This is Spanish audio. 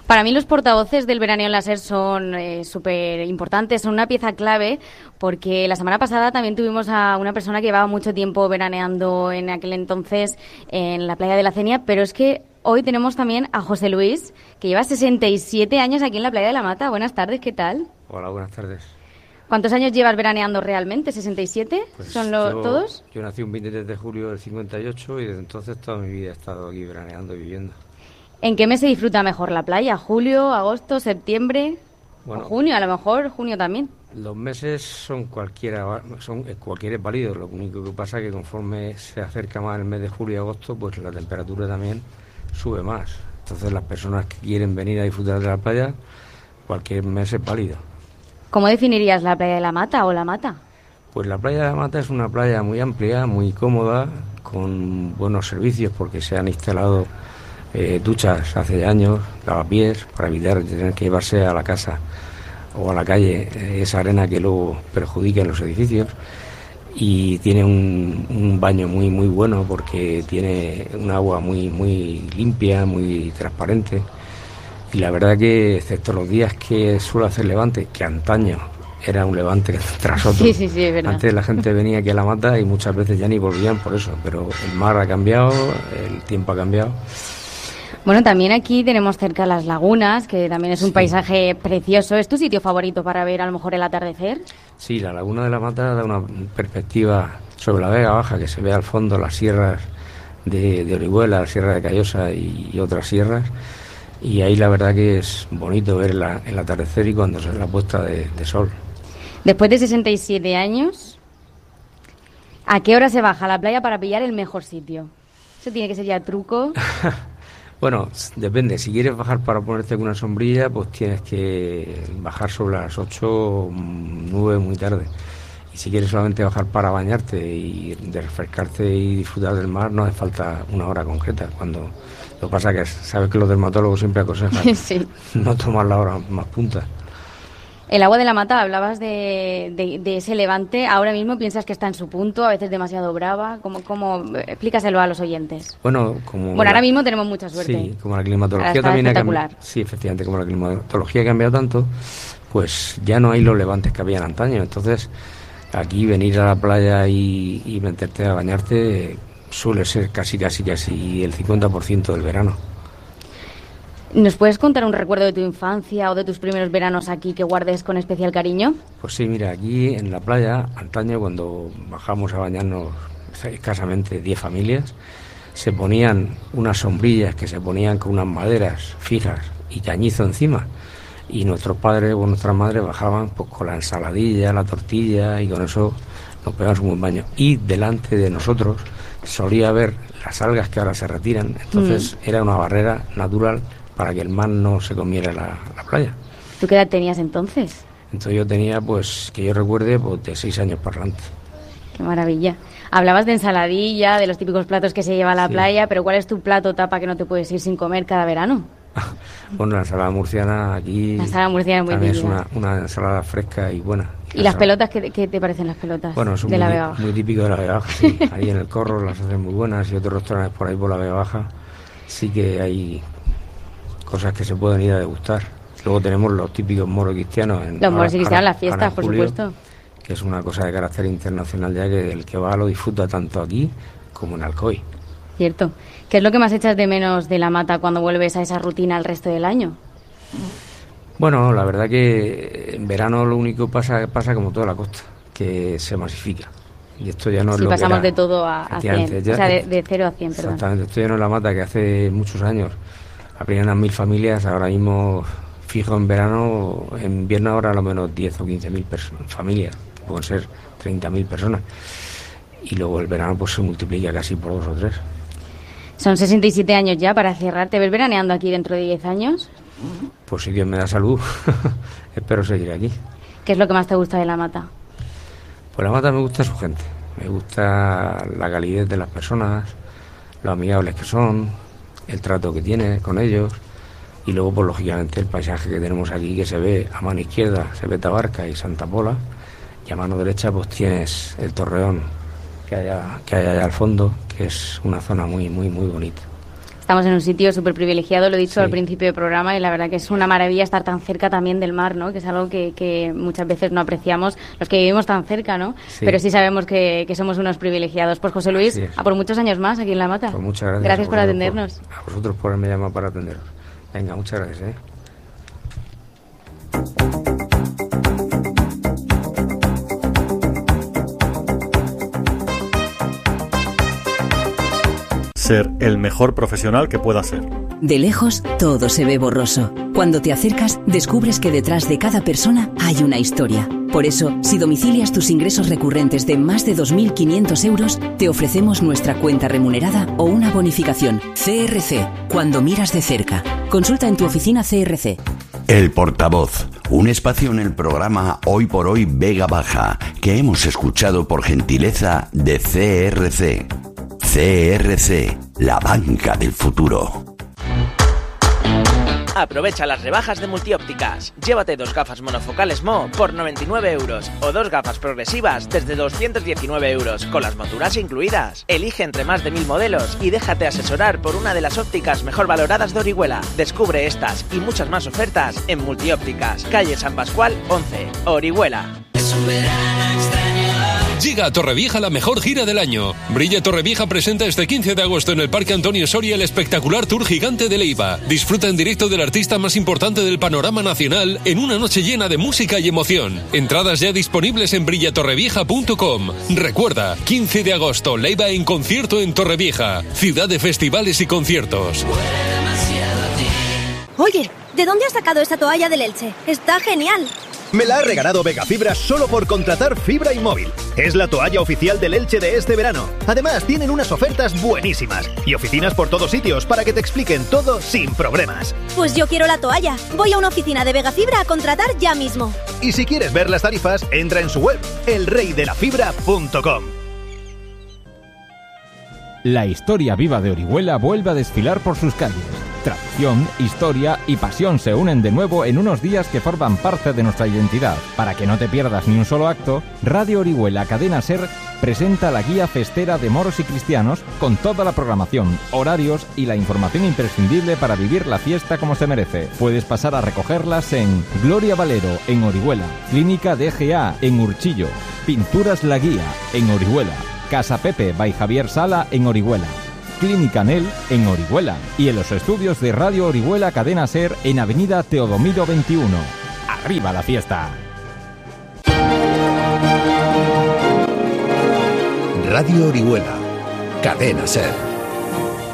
Para mí los portavoces del veraneo en la SER son súper importantes, son una pieza clave, porque la semana pasada también tuvimos a una persona que llevaba mucho tiempo veraneando en aquel entonces en la playa de la Cenia, pero es que hoy tenemos también a José Luis, que lleva 67 años aquí en la playa de la Mata. Buenas tardes, ¿qué tal? Hola, buenas tardes. ¿Cuántos años llevas veraneando realmente? ¿67? Pues ¿Son todos? Yo nací un 23 de julio del 58 y desde entonces toda mi vida he estado aquí veraneando y viviendo. ¿En qué mes se disfruta mejor la playa? ¿Julio, agosto, septiembre? Bueno, ¿O junio? A lo mejor junio también. Los meses son cualquiera es válido. Lo único que pasa es que conforme se acerca más el mes de julio y agosto, pues la temperatura también sube más. Entonces las personas que quieren venir a disfrutar de la playa, cualquier mes es válido. ¿Cómo definirías la playa de la Mata o la Mata? Pues la playa de la Mata es una playa muy amplia, muy cómoda, con buenos servicios porque se han instalado duchas hace años, lavapiés, para evitar tener que llevarse a la casa o a la calle esa arena que luego perjudica en los edificios. Y tiene un baño muy muy bueno porque tiene un agua muy limpia, muy transparente. Y la verdad que, excepto los días que suelo hacer levante, que antaño era un levante tras otro. Sí, es verdad. Antes la gente venía aquí a la Mata y muchas veces ya ni volvían por eso, pero el mar ha cambiado, el tiempo ha cambiado. Bueno, también aquí tenemos cerca las lagunas, que también es un paisaje precioso. ¿Es tu sitio favorito para ver a lo mejor el atardecer? Sí, la laguna de la Mata da una perspectiva sobre la Vega Baja, que se ve al fondo las sierras de Orihuela, la Sierra de Callosa y otras sierras. Y ahí la verdad que es bonito ver el atardecer y cuando se ve la puesta de sol. Después de 67 años, ¿a qué hora se baja a la playa para pillar el mejor sitio? Eso tiene que ser ya truco. Bueno, depende. Si quieres bajar para ponerte con una sombrilla, pues tienes que bajar sobre las 8 o 9 muy tarde. Y si quieres solamente bajar para bañarte y de refrescarte y disfrutar del mar, no hace falta una hora concreta. Lo que pasa es que sabes que los dermatólogos siempre aconsejan Sí. no tomar la hora más punta. El agua de la Mata, hablabas de ese levante. Ahora mismo piensas que está en su punto, a veces demasiado brava. ¿Cómo explícaselo a los oyentes? Bueno, ahora mismo tenemos mucha suerte. Sí, como la climatología está también ha espectacular. cambiado. Sí, efectivamente, como la climatología ha cambiado tanto, pues ya no hay los levantes que habían antaño. Entonces, aquí venir a la playa y meterte a bañarte suele ser casi el 50% del verano. ¿Nos puedes contar un recuerdo de tu infancia o de tus primeros veranos aquí que guardes con especial cariño? Pues sí, mira, aquí en la playa, antaño cuando bajamos a bañarnos escasamente 10 familias, se ponían unas sombrillas que se ponían con unas maderas fijas y cañizo encima. Y nuestros padres o nuestras madres bajaban pues con la ensaladilla, la tortilla y con eso nos pegamos un buen baño. Y delante de nosotros solía haber las algas que ahora se retiran, entonces era una barrera natural para que el mar no se comiera la playa. ¿Tú qué edad tenías entonces? Entonces yo tenía, pues, que yo recuerde, pues de 6 años para adelante. Qué maravilla. Hablabas de ensaladilla, de los típicos platos que se lleva a la playa, pero ¿cuál es tu plato tapa que no te puedes ir sin comer cada verano? Bueno, la ensalada murciana aquí... La ensalada murciana es muy también típica. es una ensalada fresca y buena. ¿Y las pelotas, qué te parecen las pelotas? Bueno, son de la Vega Baja? muy típico de la Vega Baja, sí. Ahí en el Corro las hacen muy buenas y otros restaurantes por ahí por la Vega Baja sí que hay cosas que se pueden ir a degustar. Luego tenemos los típicos moros cristianos. Los moros cristianos, las fiestas, por julio, supuesto. Que es una cosa de carácter internacional ya que el que va lo disfruta tanto aquí como en Alcoy. Cierto. ¿Qué es lo que más echas de menos de la Mata cuando vuelves a esa rutina el resto del año? Bueno, la verdad que en verano lo único pasa como toda la costa, que se masifica. Y esto ya no es lo que pasamos era, de todo a 100, ya, o sea, de 0 a 100, perdón. Exactamente, esto ya no es la Mata que hace muchos años habrían unas 1000 familias, ahora mismo fijo en verano, en invierno ahora a lo menos 10 o 15.000 familias, pueden ser 30.000 personas. Y luego el verano pues se multiplica casi por 2 o 3. Son 67 años ya para cerrar. ¿Te ves veraneando aquí dentro de 10 años? Pues si Dios me da salud, espero seguir aquí. ¿Qué es lo que más te gusta de la Mata? Pues la Mata me gusta su gente, me gusta la calidez de las personas, lo amigables que son, el trato que tiene con ellos y luego pues lógicamente el paisaje que tenemos aquí que se ve a mano izquierda, se ve Tabarca y Santa Pola y a mano derecha pues tienes el Torreón que hay allá al fondo, que es una zona muy muy muy bonita. estamos en un sitio súper privilegiado, lo he dicho al principio del programa, y la verdad que es una maravilla estar tan cerca también del mar, ¿no? Que es algo que muchas veces no apreciamos los que vivimos tan cerca, ¿no? Pero sí sabemos que somos unos privilegiados. Pues José Luis, a por muchos años más aquí en La Mata. Pues muchas gracias. Gracias por atendernos. A vosotros por haberme llamado para atenderos. Venga, muchas gracias, Ser el mejor profesional que pueda ser. De lejos, todo se ve borroso. Cuando te acercas, descubres que detrás de cada persona hay una historia. Por eso, si domicilias tus ingresos recurrentes de más de 2.500 euros, te ofrecemos nuestra cuenta remunerada o una bonificación. CRC, cuando miras de cerca. Consulta en tu oficina CRC. El Portavoz, un espacio en el programa Hoy por Hoy Vega Baja, que hemos escuchado por gentileza de CRC. CRC, la banca del futuro. Aprovecha las rebajas de Multiópticas. Llévate 2 gafas monofocales Mo por 99 euros o 2 gafas progresivas desde 219 euros, con las monturas incluidas. Elige entre más de 1000 modelos y déjate asesorar por una de las ópticas mejor valoradas de Orihuela. Descubre estas y muchas más ofertas en Multiópticas, calle San Pascual 11, Orihuela. Llega a Torrevieja la mejor gira del año. Brilla Torrevieja presenta este 15 de agosto en el Parque Antonio Soria el espectacular Tour Gigante de Leiva. Disfruta en directo del artista más importante del panorama nacional en una noche llena de música y emoción. Entradas ya disponibles en brillatorrevieja.com. Recuerda, 15 de agosto, Leiva en concierto en Torrevieja, ciudad de festivales y conciertos. Oye, ¿de dónde has sacado esta toalla del Elche? Está genial. Me la ha regalado Vegafibra solo por contratar fibra y móvil. Es la toalla oficial del Elche de este verano. Además, tienen unas ofertas buenísimas y oficinas por todos sitios para que te expliquen todo sin problemas. Pues yo quiero la toalla. Voy a una oficina de Vegafibra a contratar ya mismo. Y si quieres ver las tarifas, entra en su web, elreydelafibra.com. La historia viva de Orihuela vuelve a desfilar por sus calles. Tradición, historia y pasión se unen de nuevo en unos días que forman parte de nuestra identidad. Para que no te pierdas ni un solo acto, Radio Orihuela Cadena SER presenta la guía festera de moros y cristianos con toda la programación, horarios y la información imprescindible para vivir la fiesta como se merece. Puedes pasar a recogerlas en Gloria Valero, en Orihuela, Clínica DGA, en Urchillo, Pinturas La Guía, en Orihuela, Casa Pepe by Javier Sala, en Orihuela, Clínica Nel, en Orihuela, y en los estudios de Radio Orihuela Cadena SER en Avenida Teodomiro 21. ¡Arriba la fiesta! Radio Orihuela Cadena SER.